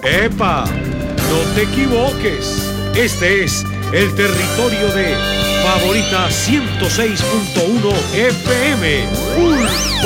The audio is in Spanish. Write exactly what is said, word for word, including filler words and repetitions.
¡Epa! No te equivoques. Este es el territorio de Favorita ciento seis punto uno F M. Full